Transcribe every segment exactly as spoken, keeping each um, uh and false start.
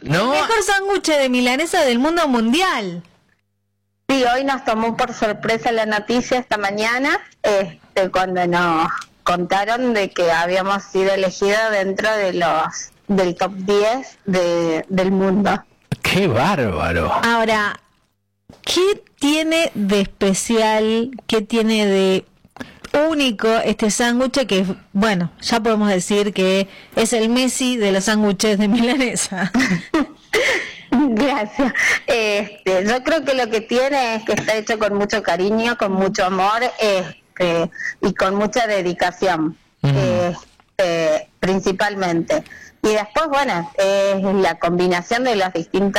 ¿no? El mejor sándwich de milanesa del mundo mundial. Sí, hoy nos tomó por sorpresa la noticia esta mañana, este, cuando nos contaron de que habíamos sido elegidos dentro de los del top diez de, del mundo. ¡Qué bárbaro! Ahora, ¿qué tiene de especial, qué tiene de único este sándwich que, bueno, ya podemos decir que es el Messi de los sándwiches de milanesa? Gracias. Este, yo creo que lo que tiene es que está hecho con mucho cariño, con mucho amor, este, y con mucha dedicación, uh-huh. este, principalmente. Y después, bueno, es la combinación de los distintos,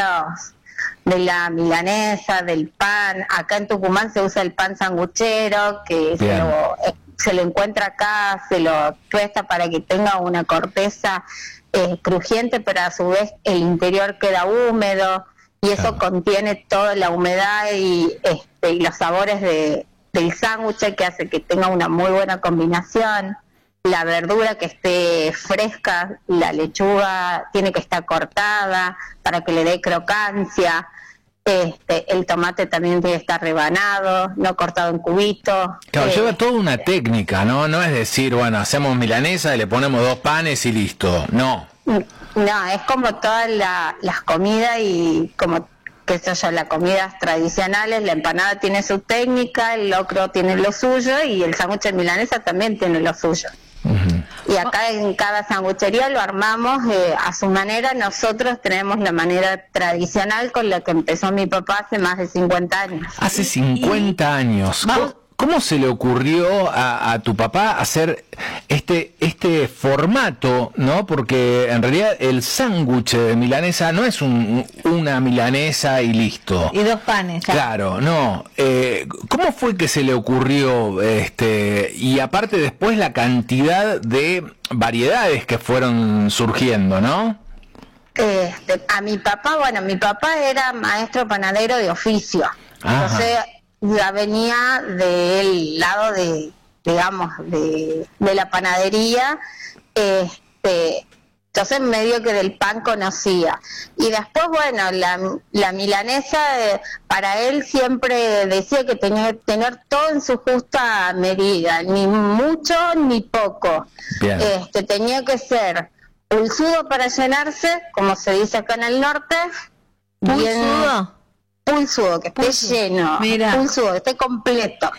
de la milanesa, del pan. Acá en Tucumán se usa el pan sanguchero, que se lo, se lo encuentra acá, se lo tuesta para que tenga una corteza eh, crujiente, pero a su vez el interior queda húmedo, y eso claro. contiene toda la humedad y, este, y los sabores de, del sándwich, que hace que tenga una muy buena combinación. La verdura que esté fresca, la lechuga tiene que estar cortada para que le dé crocancia, este, el tomate también tiene que estar rebanado, no cortado en cubitos. Claro, eh, lleva toda una técnica, ¿no? No es decir, bueno, hacemos milanesa y le ponemos dos panes y listo, no. No, es como todas la, las comidas y como, qué sé yo, las comidas tradicionales, la empanada tiene su técnica, el locro tiene lo suyo y el sándwich de milanesa también tiene lo suyo. Uh-huh. Y acá en cada sanguchería lo armamos eh, a su manera. Nosotros tenemos la manera tradicional con la que empezó mi papá hace más de cincuenta años. Hace cincuenta años. ¿Cómo, ¿Cómo se le ocurrió a, a tu papá hacer este este formato, no? Porque en realidad el sándwich de milanesa no es un, una milanesa y listo. Y dos panes. Claro, claro no. Eh, ¿Cómo fue que se le ocurrió, este y aparte después la cantidad de variedades que fueron surgiendo, ¿no? Este, a mi papá, bueno, mi papá era maestro panadero de oficio. Ajá. Entonces ya venía del lado de, digamos, de, de la panadería, este, entonces medio que del pan conocía. Y después, bueno, la, la milanesa, eh, para él siempre decía que tenía que tener todo en su justa medida, ni mucho ni poco. Bien. Este, tenía que ser pulsudo para llenarse, como se dice acá en el norte. ¿Pulsudo? Pulsudo, que esté Pulso. lleno, Mira. Pulsudo, que esté completo,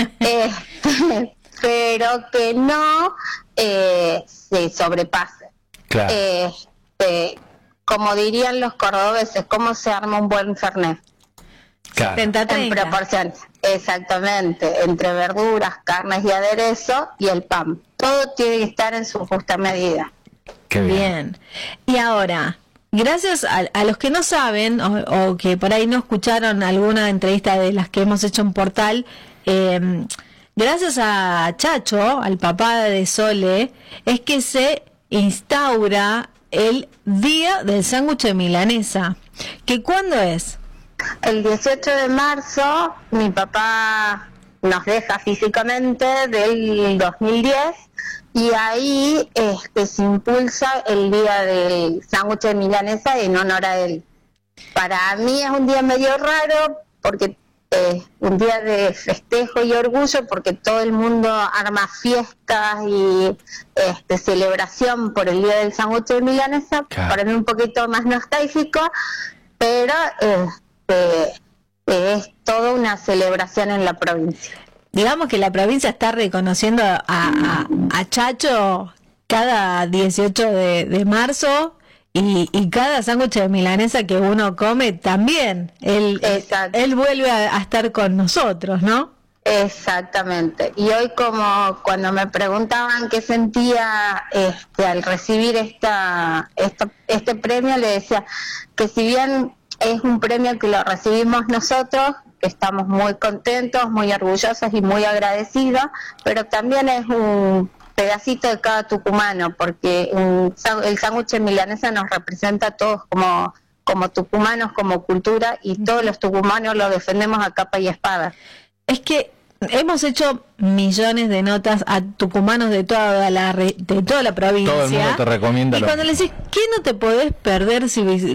este, pero que no eh, se sobrepase. Claro. Este, como dirían los cordobeses, ¿cómo se arma un buen fernet? Claro. En proporción, exactamente, entre verduras, carnes y aderezo y el pan. Todo tiene que estar en su justa medida. Qué bien. bien. Y ahora, gracias a, a los que no saben o, o que por ahí no escucharon alguna entrevista de las que hemos hecho en Portal, eh, gracias a Chacho, al papá de Sole, es que se instaura el Día del Sándwich de Milanesa. ¿Que cuándo es? El dieciocho de marzo, mi papá nos deja físicamente del dos mil diez. Y ahí este, se impulsa el día del sándwich de milanesa en honor a él. Para mí es un día medio raro, porque es eh, un día de festejo y orgullo, porque todo el mundo arma fiestas y este, celebración por el día del sándwich de milanesa. Claro. Para mí un poquito más nostálgico, pero este, es toda una celebración en la provincia. Digamos que la provincia está reconociendo a, a, a Chacho cada dieciocho de, de marzo y, y cada sándwich de milanesa que uno come también. Él, él vuelve a, a estar con nosotros, ¿no? Exactamente. Y hoy, como cuando me preguntaban qué sentía este, al recibir esta, esta este premio, le decía que si bien es un premio que lo recibimos nosotros, que estamos muy contentos, muy orgullosos y muy agradecidos, pero también es un pedacito de cada tucumano, porque un, el sándwich de milanesa nos representa a todos como, como tucumanos, como cultura, y todos los tucumanos lo defendemos a capa y espada. Es que hemos hecho millones de notas a tucumanos de toda la de toda la provincia. Todo el mundo te recomienda. Y cuando le decís, ¿qué no te podés perder si